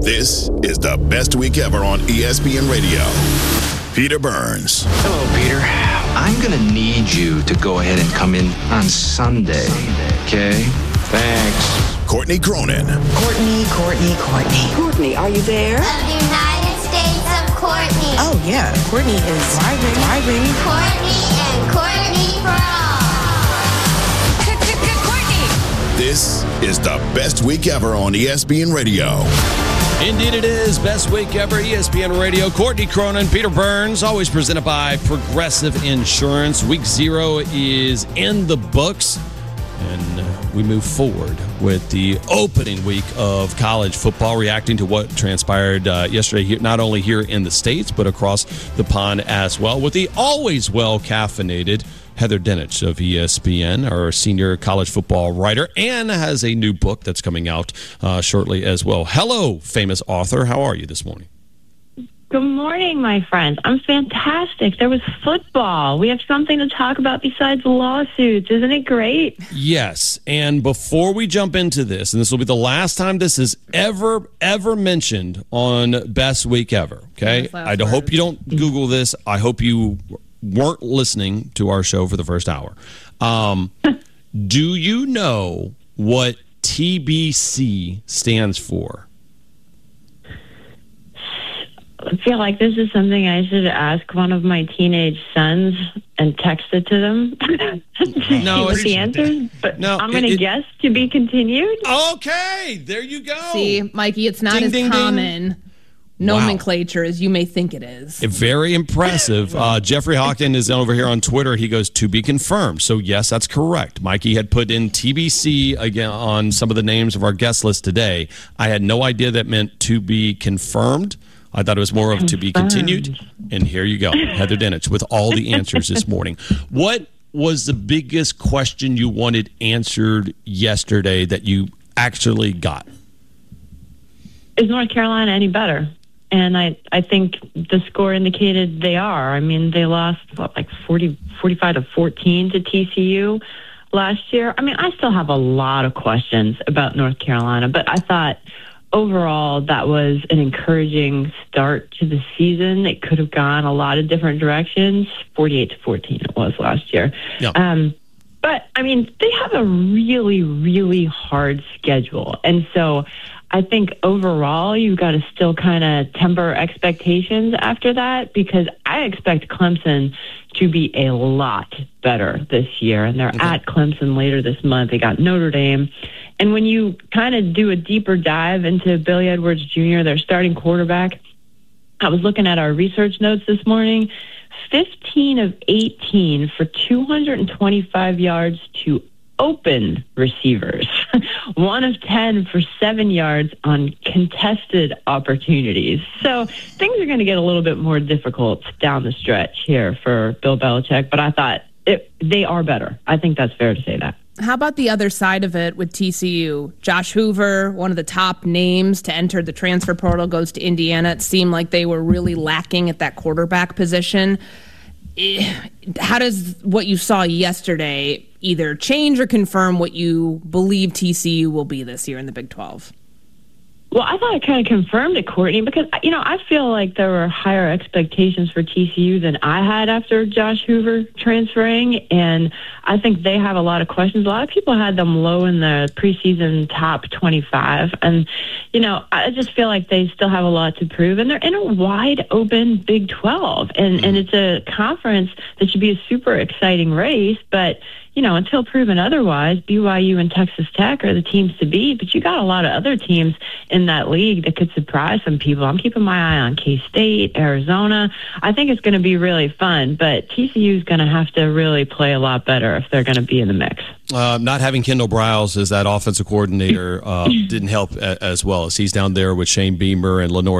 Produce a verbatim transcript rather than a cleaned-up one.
This is the best week ever on E S P N Radio. Peter Burns. Hello, Peter. I'm going to need you to go ahead and come in on Sunday, okay? Thanks. Courtney Cronin. Courtney, Courtney, Courtney. Courtney, are you there? Of the United States of Courtney. Oh, yeah. Courtney is driving, driving. Courtney and Courtney for all. Courtney. This is the best week ever on E S P N Radio. Indeed it is. Best week ever, E S P N Radio. Courtney Cronin, Peter Burns, always presented by Progressive Insurance. Week zero is in the books, and uh, we move forward with the opening week of college football, reacting to what transpired uh, yesterday, here, not only here in the States, but across the pond as well, with the always well-caffeinated Heather Dinich of E S P N, our senior college football writer, and has a new book that's coming out uh, shortly as well. Hello, famous author. How are you this morning? Good morning, my friends. I'm fantastic. There was football. We have something to talk about besides lawsuits. Isn't it great? Yes. And before we jump into this, and this will be the last time this is ever, ever mentioned on Best Week Ever, okay? I words. hope you don't Google this. I hope you weren't listening to our show for the first hour. Um, do you know what T B C stands for? I feel like this is something I should ask one of my teenage sons and text it to them to see No, what it's- the answer is. But No, I'm going to it- guess to be continued. Okay, there you go. See, Mikey, it's not Ding, as ding, ding. common Wow. nomenclature as you may think it is. Very impressive. Uh, Jeffrey Hawkins is over here on Twitter. He goes, to be confirmed. So, yes, that's correct. Mikey had put in T B C again on some of the names of our guest list today. I had no idea that meant to be confirmed. I thought it was more of to be continued. And here you go, Heather Dinich with all the answers this morning. What was the biggest question you wanted answered yesterday that you actually got? Is North Carolina any better? And I, I think the score indicated they are. I mean, they lost, what, like forty, forty-five to fourteen to T C U last year. I mean, I still have a lot of questions about North Carolina, but I thought overall that was an encouraging start to the season. It could have gone a lot of different directions. forty-eight to fourteen it was last year. Yeah. Um, but, I mean, they have a really, really hard schedule. And so I think overall you've got to still kind of temper expectations after that, because I expect Clemson to be a lot better this year. And they're Okay. at Clemson later this month. They got Notre Dame. And when you kind of do a deeper dive into Billy Edwards Junior, their starting quarterback, I was looking at our research notes this morning, fifteen of eighteen for two hundred twenty-five yards to open receivers, one of ten for seven yards on contested opportunities. So things are going to get a little bit more difficult down the stretch here for Bill Belichick, but I thought it, they are better. I think that's fair to say that. How about the other side of it with T C U? Josh Hoover, one of the top names to enter the transfer portal, goes to Indiana. It seemed like they were really lacking at that quarterback position. Eh, How does what you saw yesterday either change or confirm what you believe T C U will be this year in the Big twelve? Well, I thought it kind of confirmed it, Courtney, because, you know, I feel like there were higher expectations for T C U than I had after Josh Hoover transferring, and I think they have a lot of questions. A lot of people had them low in the preseason top twenty-five, and, you know, I just feel like they still have a lot to prove, and they're in a wide-open Big twelve, and, and it's a conference that should be a super exciting race, but, you know, until proven otherwise, B Y U and Texas Tech are the teams to beat, but you got a lot of other teams in that league that could surprise some people. I'm keeping my eye on K-State, Arizona. I think it's going to be really fun, but T C U is going to have to really play a lot better if they're going to be in the mix. Uh, not having Kendall Briles as that offensive coordinator uh, didn't help a- as well, as he's down there with Shane Beamer and Lenore